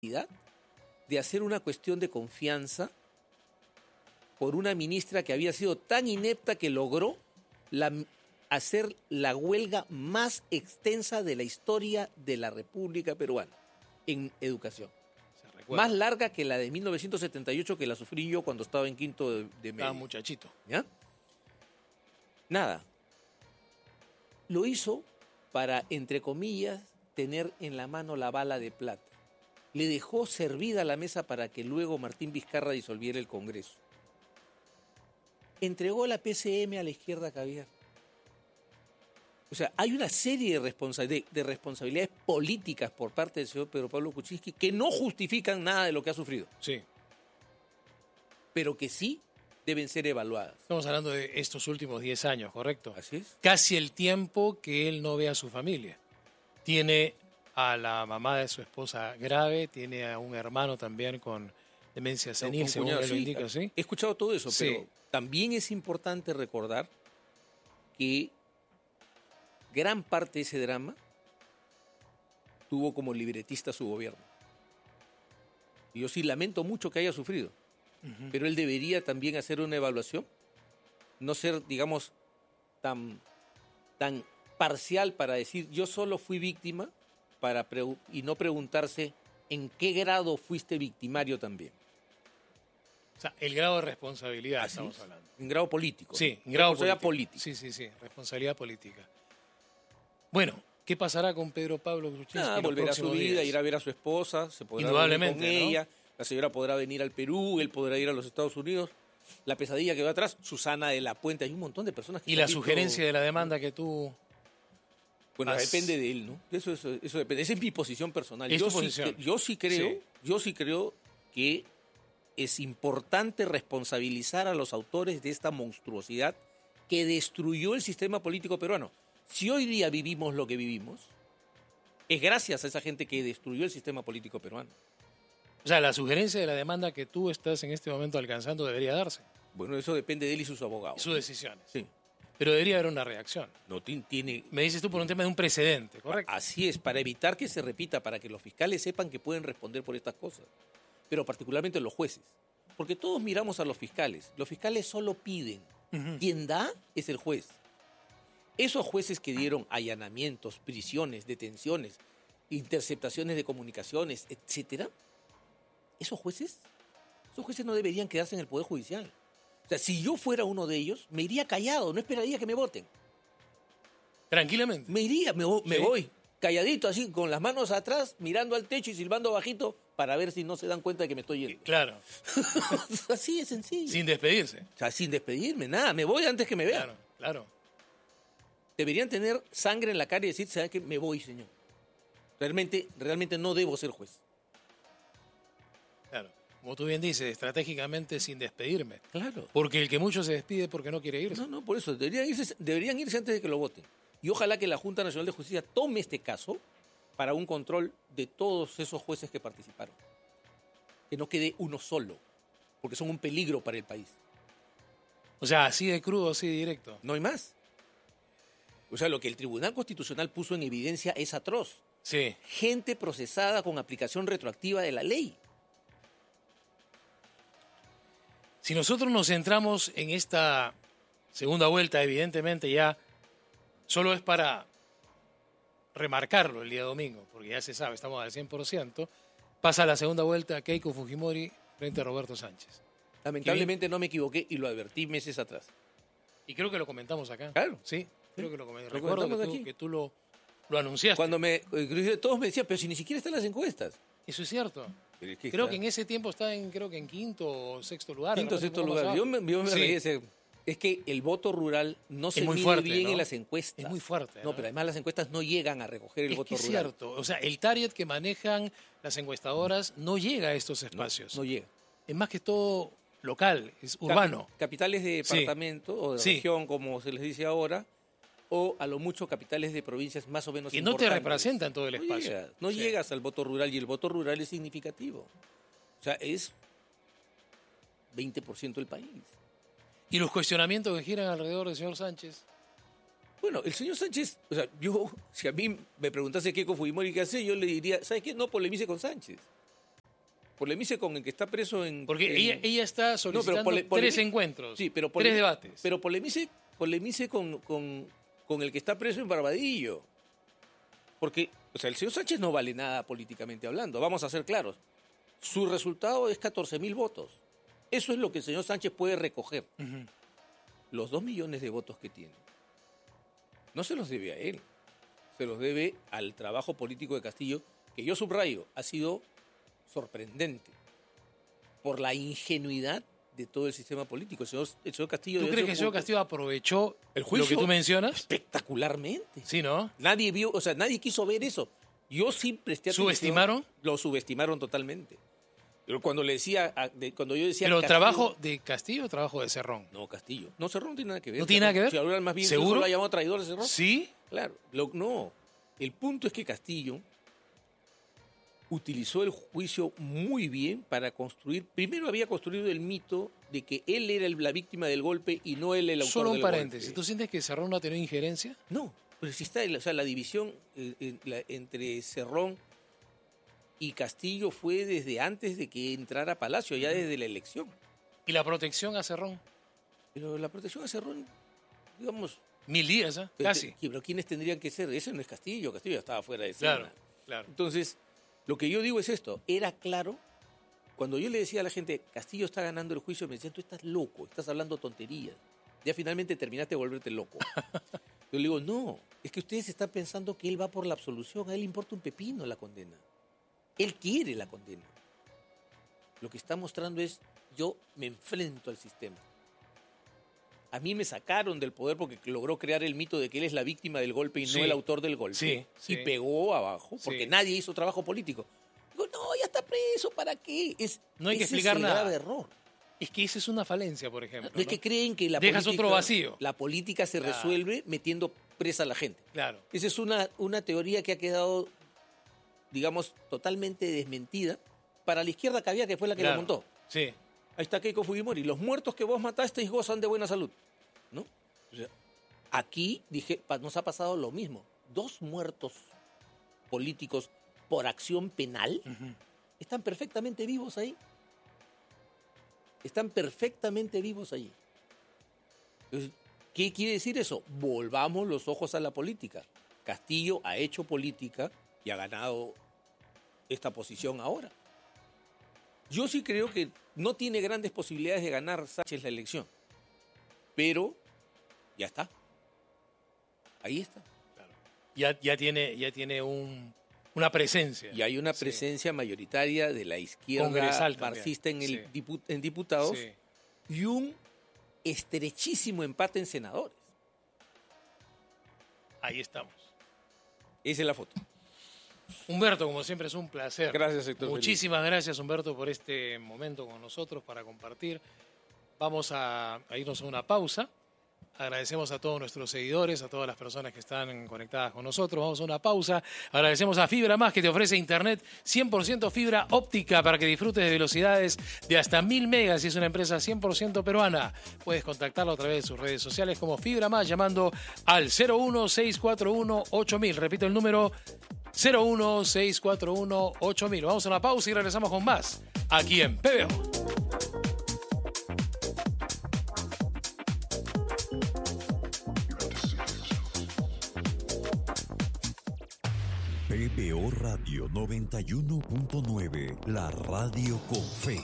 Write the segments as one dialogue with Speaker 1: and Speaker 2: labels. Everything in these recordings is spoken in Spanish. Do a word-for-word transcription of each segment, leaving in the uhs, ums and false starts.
Speaker 1: de hacer una cuestión de confianza por una ministra que había sido tan inepta que logró la, hacer la huelga más extensa de la historia de la República Peruana en educación. Más larga que la de mil novecientos setenta y ocho, que la sufrí yo cuando estaba en quinto de, de medio.
Speaker 2: Estaba muchachito.
Speaker 1: ¿Ya? Nada. Lo hizo para, entre comillas, tener en la mano la bala de plata. Le dejó servida la mesa para que luego Martín Vizcarra disolviera el Congreso. Entregó la P C M a la izquierda caviar. O sea, hay una serie de, responsa- de, de responsabilidades políticas por parte del señor Pedro Pablo Kuczynski que no justifican nada de lo que ha sufrido.
Speaker 2: Sí.
Speaker 1: Pero que sí deben ser evaluadas.
Speaker 2: Estamos hablando de estos últimos diez años, ¿correcto?
Speaker 1: Así es.
Speaker 2: Casi el tiempo que él no ve a su familia. Tiene a la mamá de su esposa grave, tiene a un hermano también con demencia senil, según él lo indica, ¿sí?
Speaker 1: He escuchado todo eso,
Speaker 2: Sí.
Speaker 1: pero también es importante recordar que gran parte de ese drama tuvo como libretista su gobierno. Y yo sí lamento mucho que haya sufrido, uh-huh. pero él debería también hacer una evaluación, no ser, digamos, tan, tan parcial para decir yo solo fui víctima para pre- y no preguntarse en qué grado fuiste victimario también.
Speaker 2: O sea, el grado de responsabilidad
Speaker 1: Así
Speaker 2: estamos
Speaker 1: es.
Speaker 2: hablando.
Speaker 1: En grado político.
Speaker 2: Sí,
Speaker 1: ¿no?
Speaker 2: en grado
Speaker 1: responsabilidad
Speaker 2: político.
Speaker 1: política.
Speaker 2: Sí, sí, sí, responsabilidad política. Bueno, ¿qué pasará con Pedro Pablo Kuczynski?
Speaker 1: Nada,
Speaker 2: en los
Speaker 1: volverá a su
Speaker 2: próximos
Speaker 1: vida,
Speaker 2: días?
Speaker 1: irá a ver a su esposa, se podrá
Speaker 2: Indudablemente,
Speaker 1: reunir con
Speaker 2: ¿no?
Speaker 1: ella, la señora podrá venir al Perú, él podrá ir a los Estados Unidos. La pesadilla que va atrás, Susana de la Puente, hay un montón de personas que...
Speaker 2: ¿Y
Speaker 1: se
Speaker 2: la
Speaker 1: han visto-
Speaker 2: sugerencia de la demanda que tú...
Speaker 1: Bueno,
Speaker 2: has-
Speaker 1: depende de él, ¿no? Eso, eso, eso depende. Esa es mi posición personal.
Speaker 2: Es
Speaker 1: Yo
Speaker 2: tu
Speaker 1: sí,
Speaker 2: posición.
Speaker 1: yo sí creo,
Speaker 2: Sí.
Speaker 1: yo sí creo que es importante responsabilizar a los autores de esta monstruosidad que destruyó el sistema político peruano. Si hoy día vivimos lo que vivimos, es gracias a esa gente que destruyó el sistema político peruano.
Speaker 2: O sea, la sugerencia de la demanda que tú estás en este momento alcanzando debería darse.
Speaker 1: Bueno, eso depende de él y sus abogados.
Speaker 2: Sus decisiones.
Speaker 1: Sí.
Speaker 2: Pero debería haber una reacción.
Speaker 1: No ti- tiene...
Speaker 2: Me dices tú por un tema de un precedente, ¿correcto?
Speaker 1: Así es, para evitar que se repita, para que los fiscales sepan que pueden responder por estas cosas. Pero particularmente los jueces. Porque todos miramos a los fiscales. Los fiscales solo piden.
Speaker 2: Uh-huh.
Speaker 1: Quien da es el juez. Esos jueces que dieron allanamientos, prisiones, detenciones, interceptaciones de comunicaciones, etcétera, esos jueces, esos jueces no deberían quedarse en el Poder Judicial. O sea, si yo fuera uno de ellos, me iría callado, no esperaría que me voten.
Speaker 2: Tranquilamente.
Speaker 1: Me iría, me, vo- me
Speaker 2: Sí.
Speaker 1: voy, calladito así, con las manos atrás, mirando al techo y silbando bajito, para ver si no se dan cuenta de que me estoy yendo.
Speaker 2: Claro,
Speaker 1: Así de sencillo.
Speaker 2: sin despedirse.
Speaker 1: O sea, sin despedirme, nada, me voy antes que me vean.
Speaker 2: Claro, claro.
Speaker 1: Deberían tener sangre en la cara y decir, ¿sabes qué? Me voy, señor. Realmente, realmente no debo ser juez.
Speaker 2: Claro. Como tú bien dices, estratégicamente sin despedirme.
Speaker 1: Claro.
Speaker 2: Porque el que mucho se despide porque no quiere irse.
Speaker 1: No, no, por eso, deberían irse, deberían irse antes de que lo voten. Y ojalá que la Junta Nacional de Justicia tome este caso para un control de todos esos jueces que participaron. Que no quede uno solo, porque son un peligro para el país.
Speaker 2: O sea, así de crudo, así de directo.
Speaker 1: No hay más. O sea, lo que el Tribunal Constitucional puso en evidencia es atroz.
Speaker 2: Sí.
Speaker 1: Gente procesada con aplicación retroactiva de la ley.
Speaker 2: Si nosotros nos centramos en esta segunda vuelta, evidentemente ya solo es para remarcarlo el día domingo, porque ya se sabe, estamos al cien por ciento, pasa la segunda vuelta Keiko Fujimori frente a Roberto Sánchez.
Speaker 1: Lamentablemente no me equivoqué y lo advertí meses atrás.
Speaker 2: Y creo que lo comentamos acá.
Speaker 1: Claro.
Speaker 2: Sí, creo que lo comentamos.
Speaker 1: Lo
Speaker 2: Recuerdo que
Speaker 1: comentamos
Speaker 2: tú,
Speaker 1: aquí.
Speaker 2: que tú lo, lo anunciaste.
Speaker 1: Cuando me, inclusive todos me decían, pero si ni siquiera están las encuestas.
Speaker 2: Eso es cierto.
Speaker 1: Pero es que
Speaker 2: Creo
Speaker 1: está-
Speaker 2: que en ese tiempo está en, creo que en quinto o sexto lugar.
Speaker 1: Quinto o
Speaker 2: de repente
Speaker 1: sexto
Speaker 2: un poco
Speaker 1: lugar.
Speaker 2: más
Speaker 1: Yo me,
Speaker 2: abajo.
Speaker 1: yo me
Speaker 2: Sí.
Speaker 1: reí ese- Es que el voto rural no se
Speaker 2: muy
Speaker 1: mide
Speaker 2: fuerte,
Speaker 1: bien
Speaker 2: ¿no?
Speaker 1: en las encuestas.
Speaker 2: Es muy fuerte,
Speaker 1: No,
Speaker 2: ¿no?
Speaker 1: pero además las encuestas no llegan a recoger el
Speaker 2: Es
Speaker 1: voto
Speaker 2: que es
Speaker 1: rural.
Speaker 2: cierto. O sea, el target que manejan las encuestadoras no llega a estos
Speaker 1: No,
Speaker 2: espacios.
Speaker 1: no llega.
Speaker 2: Es más que todo local, es urbano.
Speaker 1: Capi- capitales de
Speaker 2: Sí.
Speaker 1: departamento o de
Speaker 2: Sí.
Speaker 1: región, como se les dice ahora, o a lo mucho capitales de provincias más o menos
Speaker 2: Y no te
Speaker 1: importantes.
Speaker 2: representan todo el
Speaker 1: No
Speaker 2: espacio.
Speaker 1: llegas, no
Speaker 2: Sí.
Speaker 1: llegas al voto rural y el voto rural es significativo. O sea, es veinte por ciento del país.
Speaker 2: Y los cuestionamientos que giran alrededor del señor Sánchez.
Speaker 1: Bueno, el señor Sánchez, o sea, yo, si a mí me preguntase Keiko Fujimori qué hace, yo le diría, ¿sabes qué? No polemice con Sánchez. polemice con el que está preso en...
Speaker 2: Porque
Speaker 1: en...
Speaker 2: ella, ella está solicitando
Speaker 1: no, pole, pole,
Speaker 2: tres encuentros,
Speaker 1: sí, pero
Speaker 2: pole, tres debates.
Speaker 1: Pero polemice, polemice con, con, con el que está preso en Barbadillo. Porque, o sea, el señor Sánchez no vale nada políticamente hablando, vamos a ser claros. Su resultado es catorce mil votos. Eso es lo que el señor Sánchez puede recoger. Uh-huh. Los dos millones de votos que tiene, no se los debe a él, se los debe al trabajo político de Castillo, que yo subrayo, ha sido sorprendente por la ingenuidad de todo el sistema político. El señor, el señor Castillo...
Speaker 2: ¿Tú crees que el señor Castillo aprovechó el juicio, lo que tú mencionas?
Speaker 1: Espectacularmente.
Speaker 2: Sí, ¿no?
Speaker 1: Nadie vio, o sea, nadie quiso ver eso. Yo sí presté atención.
Speaker 2: ¿Subestimaron?
Speaker 1: Lo subestimaron totalmente. Pero cuando le decía, de, cuando yo decía...
Speaker 2: ¿Pero
Speaker 1: Castillo,
Speaker 2: trabajo de Castillo o trabajo de Cerrón?
Speaker 1: No, Castillo. No, Cerrón no tiene nada que ver.
Speaker 2: ¿No tiene nada que ver?
Speaker 1: Si ahora más bien
Speaker 2: ¿Seguro?
Speaker 1: lo ha llamado traidor de Cerrón.
Speaker 2: ¿Sí?
Speaker 1: Claro. Lo, no. El punto es que Castillo utilizó el juicio muy bien para construir... Primero había construido el mito de que él era el, la víctima del golpe y no él el autor
Speaker 2: Solo un
Speaker 1: del
Speaker 2: paréntesis.
Speaker 1: golpe.
Speaker 2: ¿Tú sientes que Cerrón no ha tenido injerencia?
Speaker 1: No. Pero si está, o sea, la división eh, eh, la, entre Cerrón y Castillo fue desde antes de que entrara a Palacio, ya desde la elección.
Speaker 2: ¿Y la protección a Cerrón?
Speaker 1: Pero la protección a Cerrón, digamos...
Speaker 2: Mil días, ¿eh? Casi.
Speaker 1: Pero ¿quiénes tendrían que ser? Ese no es Castillo, Castillo ya estaba fuera de escena.
Speaker 2: Claro, claro.
Speaker 1: Entonces, lo que yo digo es esto, era claro, cuando yo le decía a la gente, Castillo está ganando el juicio, me decían, tú estás loco, estás hablando tonterías. Ya finalmente terminaste de volverte loco. Yo le digo, no, es que ustedes están pensando que él va por la absolución, a él le importa un pepino la condena. Él quiere la condena. Lo que está mostrando es, yo me enfrento al sistema. A mí me sacaron del poder porque logró crear el mito de que él es la víctima del golpe y sí, no el autor del golpe.
Speaker 2: Sí, sí.
Speaker 1: Y pegó abajo porque sí, nadie hizo trabajo político. Digo, no, ya está preso, ¿para qué? Es,
Speaker 2: no hay que
Speaker 1: ese
Speaker 2: explicar
Speaker 1: es el
Speaker 2: nada.
Speaker 1: grave error.
Speaker 2: Es que esa es una falencia, por ejemplo.
Speaker 1: No, ¿no? Es que creen que la
Speaker 2: Dejas
Speaker 1: política,
Speaker 2: otro vacío.
Speaker 1: La política se
Speaker 2: claro.
Speaker 1: resuelve metiendo presa a la gente.
Speaker 2: Claro.
Speaker 1: Esa es una, una teoría que ha quedado, digamos, totalmente desmentida para la izquierda cabía que fue la que
Speaker 2: claro.
Speaker 1: la montó.
Speaker 2: Sí.
Speaker 1: Ahí está Keiko Fujimori. Los muertos que vos matasteis gozan de buena salud. ¿No? O sea, aquí dije, nos ha pasado lo mismo. Dos muertos políticos por acción penal uh-huh. están perfectamente vivos ahí. Están perfectamente vivos ahí. Entonces, ¿qué quiere decir eso? Volvamos los ojos a la política. Castillo ha hecho política y ha ganado esta posición ahora. Yo sí creo que no tiene grandes posibilidades de ganar Sánchez la elección. Pero ya está. Ahí está.
Speaker 2: Claro. Ya, ya tiene, ya tiene un, una presencia.
Speaker 1: Y hay una presencia sí. mayoritaria de la izquierda marxista en, el sí. diput, en diputados sí. y un estrechísimo empate en senadores.
Speaker 2: Ahí estamos.
Speaker 1: Esa es la foto.
Speaker 2: Humberto, como siempre, es un placer.
Speaker 1: Gracias, Héctor.
Speaker 2: Muchísimas
Speaker 1: Feliz.
Speaker 2: gracias, Humberto, por este momento con nosotros para compartir. Vamos a, a irnos a una pausa. Agradecemos a todos nuestros seguidores, a todas las personas que están conectadas con nosotros. Vamos a una pausa. Agradecemos a Fibra Más, que te ofrece internet cien por ciento fibra óptica para que disfrutes de velocidades de hasta mil megas y es una empresa cien por ciento peruana. Puedes contactarlo a través de sus redes sociales como Fibra Más llamando al cero uno seis cuatro uno ocho mil. Repito el número cero uno seis cuatro uno ocho mil. Vamos a una pausa y regresamos con más aquí en P B O.
Speaker 3: P B O Radio noventa y uno punto nueve, la radio con fe.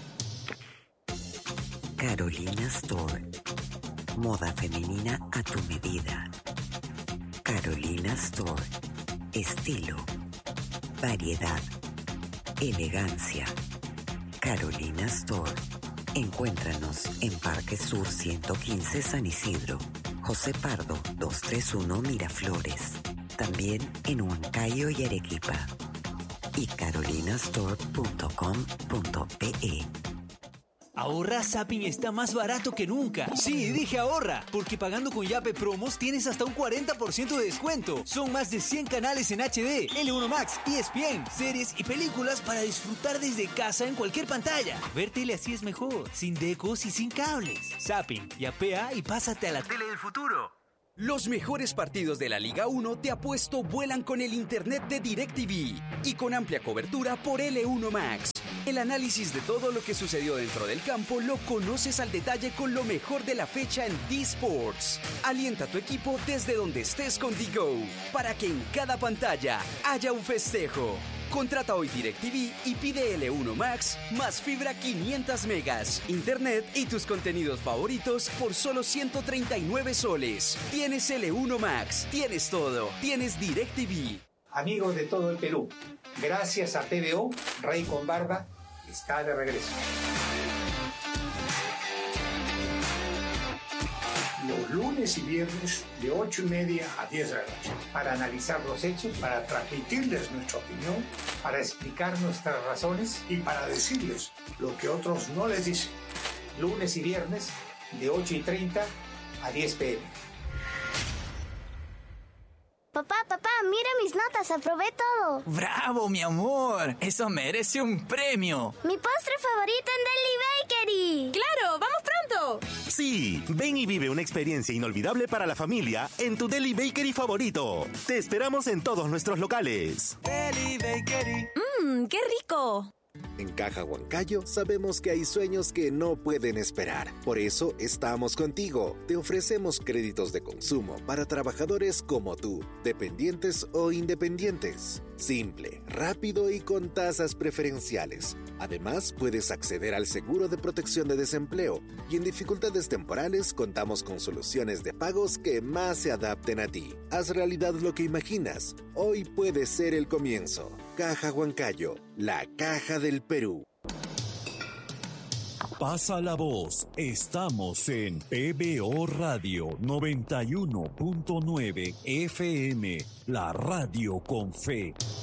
Speaker 4: Carolina Store. Moda femenina a tu medida. Carolina Store. Estilo. Variedad. Elegancia. Carolina Store. Encuéntranos en Parque Sur ciento quince San Isidro. José Pardo doscientos treinta y uno Miraflores. También en Huancayo y Arequipa. Y carolinastore punto com punto pe.
Speaker 5: Ahorra Zapping está más barato que nunca. Sí, dije ahorra, porque pagando con Yape Promos tienes hasta un cuarenta por ciento de descuento. Son más de cien canales en H D, L uno Max, E S P N, series y películas para disfrutar desde casa en cualquier pantalla. Ver tele así es mejor, sin decos y sin cables. Zapping, yapea y pásate a la tele del futuro.
Speaker 6: Los mejores partidos de la Liga uno de Apuesto vuelan con el internet de DirecTV y con amplia cobertura por L uno Max. El análisis de todo lo que sucedió dentro del campo lo conoces al detalle con lo mejor de la fecha en D-Sports. Alienta a tu equipo desde donde estés con D-Go, para que en cada pantalla haya un festejo. Contrata hoy DirecTV y pide L uno Max más fibra quinientos megas, internet y tus contenidos favoritos por solo ciento treinta y nueve soles. Tienes L uno Max, tienes todo, tienes DirecTV.
Speaker 7: Amigos de todo el Perú, gracias a P B O, Rey con Barba está de regreso. Los lunes y viernes de ocho y media a diez de la noche, para analizar los hechos, para transmitirles nuestra opinión, para explicar nuestras razones y para decirles lo que otros no les dicen. Lunes y viernes de ocho y treinta a diez p m
Speaker 8: Papá, papá, mira mis notas, aprobé todo.
Speaker 9: ¡Bravo, mi amor! ¡Eso merece un premio!
Speaker 8: ¡Mi postre favorito en Deli Bakery!
Speaker 10: ¡Claro! ¡Vamos pronto!
Speaker 11: Sí, ven y vive una experiencia inolvidable para la familia en tu Deli Bakery favorito. Te esperamos en todos nuestros locales.
Speaker 9: Deli Bakery.
Speaker 10: ¡Mmm, qué rico!
Speaker 12: En Caja Huancayo sabemos que hay sueños que no pueden esperar. Por eso estamos contigo. Te ofrecemos créditos de consumo para trabajadores como tú, dependientes o independientes. Simple, rápido y con tasas preferenciales. Además, puedes acceder al seguro de protección de desempleo. Y en dificultades temporales contamos con soluciones de pagos que más se adapten a ti. Haz realidad lo que imaginas. Hoy puede ser el comienzo. Caja Huancayo, la caja del Perú.
Speaker 3: Pasa la voz. Estamos en P B O Radio noventa y uno punto nueve F M, la radio con fe.